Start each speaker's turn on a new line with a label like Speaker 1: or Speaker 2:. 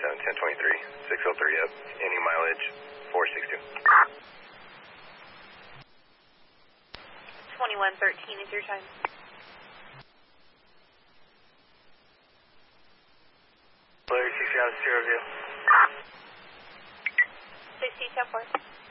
Speaker 1: 1023, 603 up. Any mileage, 462.
Speaker 2: 2113 is your time.
Speaker 1: Larry 60 out of 0 view.
Speaker 2: 60 10 4.